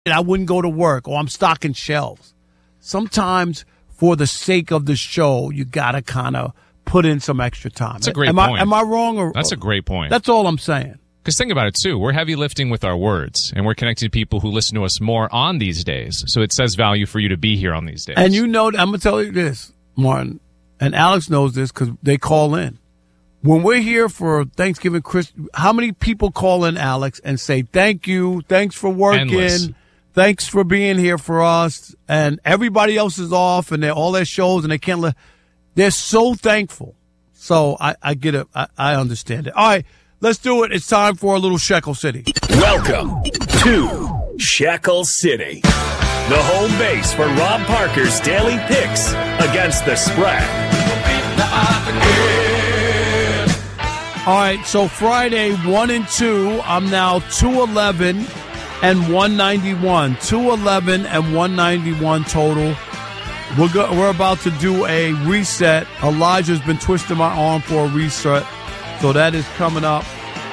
I wouldn't go to work, or I'm stocking shelves. Sometimes for the sake of the show, you got to kind of put in some extra time. That's a great point. Am I wrong? That's a great point. That's all I'm saying. Because think about it, too. We're heavy lifting with our words, and we're connecting to people who listen to us more on these days. So it says value for you to be here on these days. And I'm going to tell you this, Martin, and Alex knows this because they call in. When we're here for Thanksgiving, how many people call in, Alex, and say, thank you, thanks for working, Endless. Thanks for being here for us, and everybody else is off, and they're all their shows, and they can't they're so thankful. So I get it. I understand it. All right, let's do it. It's time for a little Shekel City. Welcome to Shekel City, the home base for Rob Parker's daily picks against the spread. All right, so Friday, 1-2. I'm now 211 and 191. 211 and 191 total. We're about to do a reset. Elijah's been twisting my arm for a reset, so that is coming up.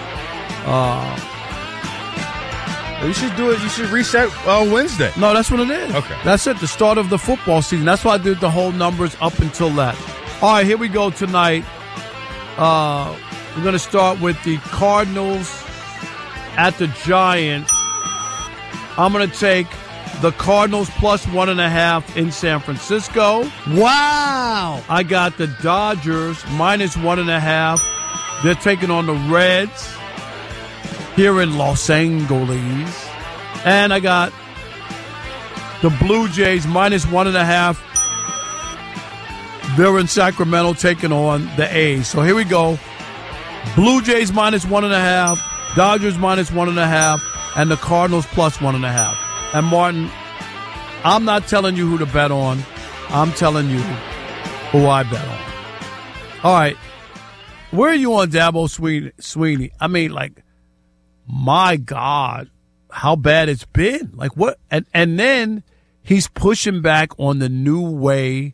You should do it. You should reset Wednesday. No, that's what it is. Okay. That's it, the start of the football season. That's why I did the whole numbers up until that. All right, here we go tonight. We're going to start with the Cardinals at the Giants. I'm going to take the Cardinals plus 1.5 in San Francisco. Wow. I got the Dodgers minus 1.5. They're taking on the Reds here in Los Angeles. And I got the Blue Jays minus 1.5. They're in Sacramento taking on the A's. So here we go. Blue Jays minus 1.5. Dodgers minus 1.5. And the Cardinals plus 1.5. And Martin, I'm not telling you who to bet on. I'm telling you who I bet on. All right. Where are you on Dabo Sweeney? I mean, like, my God, how bad it's been. Like, what? And then he's pushing back on the new way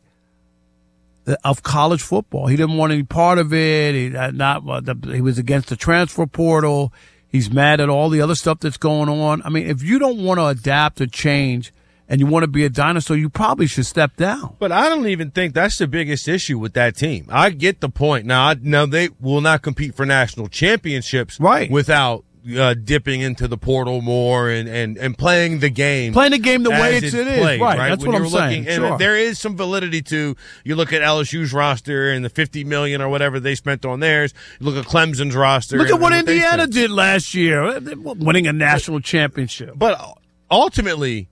of college football. He didn't want any part of it. He was against the transfer portal. He's mad at all the other stuff that's going on. I mean, if you don't want to adapt or change and you want to be a dinosaur, you probably should step down. But I don't even think that's the biggest issue with that team. I get the point. Now they will not compete for national championships without dipping into the portal more and playing the game. Playing the game the way it is. Played, right. That's when what I'm saying. And sure. there is some validity to, you look at LSU's roster and the $50 million or whatever they spent on theirs. You look at Clemson's roster. Look at what Indiana did last year, winning a national championship. But ultimately,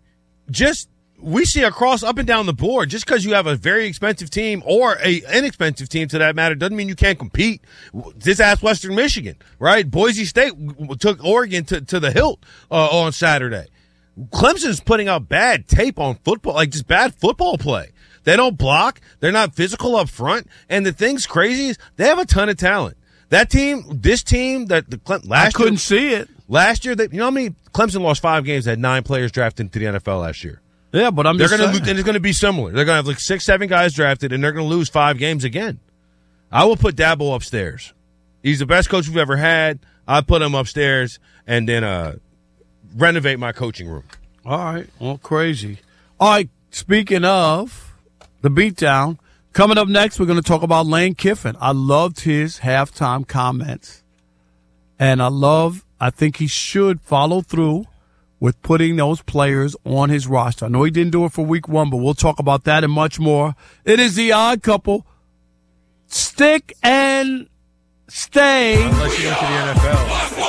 we see across up and down the board, just because you have a very expensive team or an inexpensive team to that matter doesn't mean you can't compete. Just ask Western Michigan, right? Boise State took Oregon to the hilt on Saturday. Clemson's putting out bad tape on football, like just bad football play. They don't block. They're not physical up front. And the thing's crazy is they have a ton of talent. That team, this team, I couldn't see it. Last year, you know how many Clemson lost 5 games, had 9 players drafted into the NFL last year. Yeah, but I'm just saying. And it's going to be similar. They're going to have like 6, 7 guys drafted, and they're going to lose 5 games again. I will put Dabo upstairs. He's the best coach we've ever had. I put him upstairs and then renovate my coaching room. All right. Well, crazy. All right. Speaking of the beatdown, coming up next, we're going to talk about Lane Kiffin. I loved his halftime comments, and I think he should follow through with putting those players on his roster. I know he didn't do it for week 1, but we'll talk about that and much more. It is the Odd Couple. Stick and stay. Unless you went to the NFL.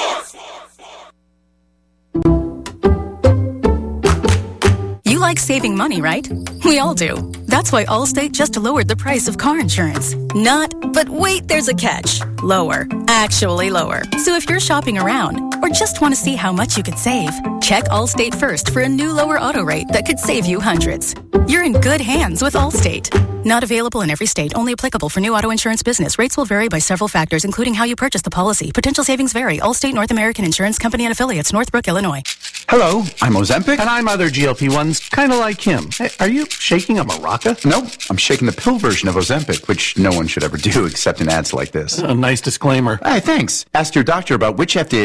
You like saving money, right? We all do. That's why Allstate just lowered the price of car insurance. But wait, there's a catch. Lower. Actually lower. So if you're shopping around or just want to see how much you could save, check Allstate first for a new lower auto rate that could save you hundreds. You're in good hands with Allstate. Not available in every state. Only applicable for new auto insurance business. Rates will vary by several factors, including how you purchase the policy. Potential savings vary. Allstate North American Insurance Company and affiliates. Northbrook, Illinois. Hello, I'm Ozempic, and I'm other GLP-1s, kind of like him. Hey, are you shaking a maraca? No, I'm shaking the pill version of Ozempic, which no one should ever do except in ads like this. A nice disclaimer. Hey, thanks. Ask your doctor about which FDA-approved use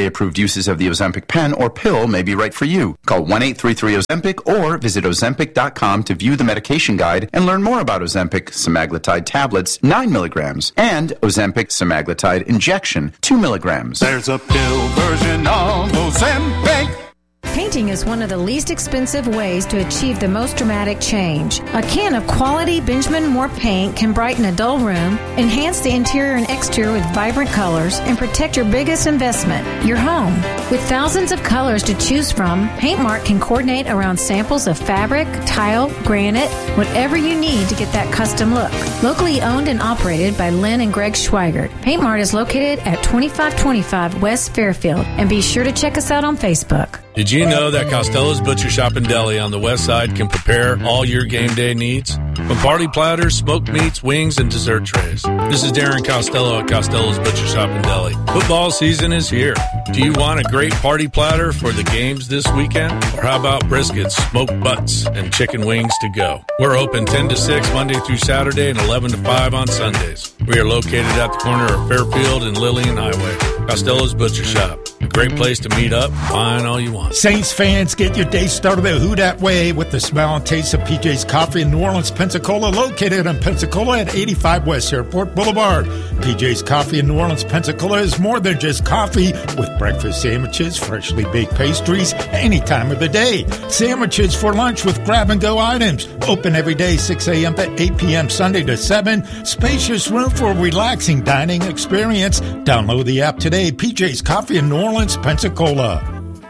uses of the Ozempic pen or pill may be right for you. Call 1-833-OZEMPIC or visit Ozempic.com to view the medication guide and learn more about Ozempic semaglutide tablets 9 milligrams and Ozempic semaglutide injection 2 milligrams. There's a pill version of Ozempic. Painting is one of the least expensive ways to achieve the most dramatic change. A can of quality Benjamin Moore paint can brighten a dull room, enhance the interior and exterior with vibrant colors, and protect your biggest investment, your home. With thousands of colors to choose from, Paintmark can coordinate around samples of fabric, tile, granite, whatever you need to get that custom look. Locally owned and operated by Lynn and Greg Schweigert, Paintmark is located at 2525 West Fairfield, and be sure to check us out on Facebook. Did you know that Costello's Butcher Shop and Deli on the west side can prepare all your game day needs? From party platters, smoked meats, wings, and dessert trays. This is Darren Costello at Costello's Butcher Shop and Deli. Football season is here. Do you want a great party platter for the games this weekend? Or how about briskets, smoked butts, and chicken wings to go? We're open 10 to 6 Monday through Saturday and 11 to 5 on Sundays. We are located at the corner of Fairfield and Lillian Highway. Costello's Butcher Shop. A great place to meet up, find all you want. Saints fans, get your day started the Who Dat way with the smell and taste of PJ's Coffee in New Orleans, Pensacola, located in Pensacola at 85 West Airport Boulevard. PJ's Coffee in New Orleans, Pensacola is more than just coffee, with breakfast sandwiches, freshly baked pastries, any time of the day. Sandwiches for lunch with grab-and-go items. Open every day, 6 a.m. to 8 p.m. Sunday to 7. Spacious room for a relaxing dining experience. Download the app today. PJ's Coffee in New Orleans, Pensacola.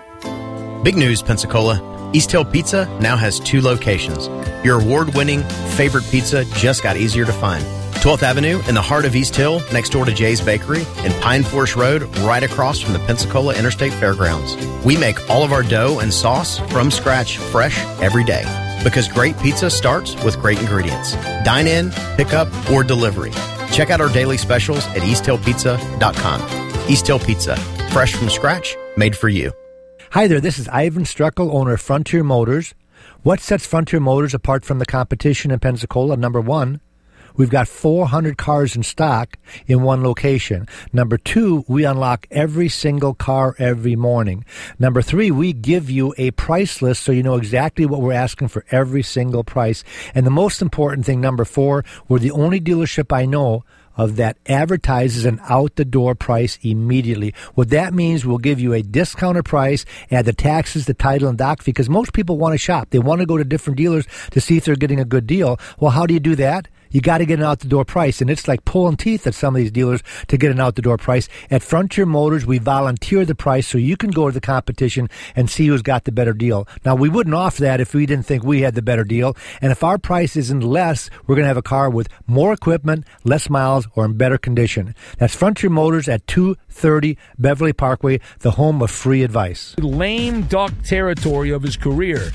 Big news, Pensacola. East Hill Pizza now has 2 locations. Your award-winning favorite pizza just got easier to find. 12th Avenue in the heart of East Hill, next door to Jay's Bakery, and Pine Forest Road, right across from the Pensacola Interstate Fairgrounds. We make all of our dough and sauce from scratch, fresh, every day. Because great pizza starts with great ingredients. Dine in, pick up, or delivery. Check out our daily specials at easthillpizza.com. East Hill Pizza, fresh from scratch, made for you. Hi there, this is Ivan Streckel, owner of Frontier Motors. What sets Frontier Motors apart from the competition in Pensacola? Number one, we've got 400 cars in stock in one location. Number two, we unlock every single car every morning. Number three, we give you a price list so you know exactly what we're asking for every single price. And the most important thing, number four, we're the only dealership I know of that advertises an out-the-door price immediately. What that means, we'll give you a discounted price, add the taxes, the title, and doc fee, because most people want to shop. They want to go to different dealers to see if they're getting a good deal. Well, how do you do that? You got to get an out-the-door price, and it's like pulling teeth at some of these dealers to get an out-the-door price. At Frontier Motors, we volunteer the price so you can go to the competition and see who's got the better deal. Now, we wouldn't offer that if we didn't think we had the better deal, and if our price isn't less, we're going to have a car with more equipment, less miles, or in better condition. That's Frontier Motors at 230 Beverly Parkway, the home of free advice. Lame duck territory of his career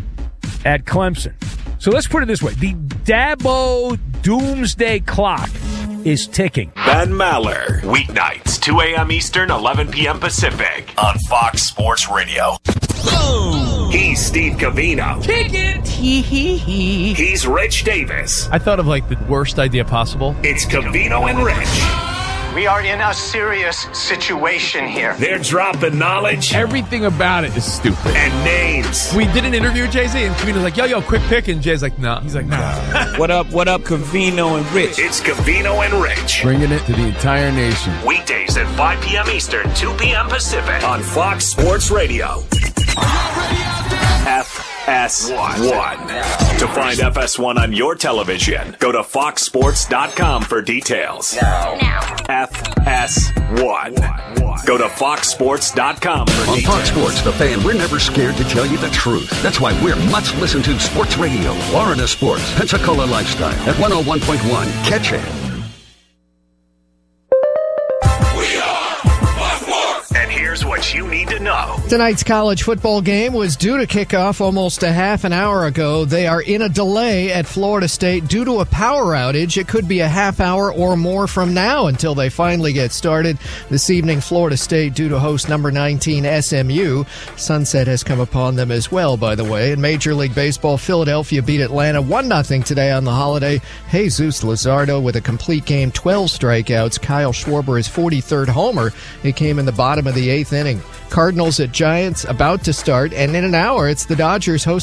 at Clemson. So let's put it this way. The Dabo doomsday clock is ticking. Ben Maller, weeknights, 2 a.m. Eastern, 11 p.m. Pacific, on Fox Sports Radio. Boom! He's Steve Covino. Kick it! He's Rich Davis. I thought of like the worst idea possible. It's Covino and Rich. We are in a serious situation here. They're dropping knowledge. Everything about it is stupid. And names. We did an interview with Jay-Z, and Covino's like, yo, quick pick. And Jay's like, nah. He's like, nah. What up, Covino and Rich? It's Covino and Rich. Bringing it to the entire nation. Weekdays at 5 p.m. Eastern, 2 p.m. Pacific, on Fox Sports Radio. FS1. To find FS1 on your television, go to foxsports.com for details. Now. FS1. Go to foxsports.com for details. On Fox Sports, the fan, we're never scared to tell you the truth. That's why we're much listened to sports radio. Florida Sports, Pensacola Lifestyle at 101.1. Catch it. Here's what you need to know. Tonight's college football game was due to kick off almost a half an hour ago. They are in a delay at Florida State due to a power outage. It could be a half hour or more from now until they finally get started. This evening, Florida State due to host number 19 SMU. Sunset has come upon them as well, by the way. In Major League Baseball, Philadelphia beat Atlanta 1-0 today on the holiday. Jesus Luzardo with a complete game, 12 strikeouts. Kyle Schwarber, his 43rd homer. It came in the bottom of the 8th inning. morning. Cardinals at Giants about to start, and in an hour, it's the Dodgers hosting